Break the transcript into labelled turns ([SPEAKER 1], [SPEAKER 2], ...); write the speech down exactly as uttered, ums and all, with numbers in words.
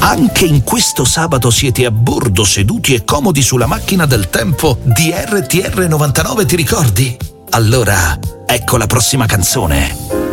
[SPEAKER 1] Anche in questo sabato siete a bordo, seduti e comodi sulla macchina del tempo di R T R novantanove, ti ricordi? Allora, ecco la prossima canzone.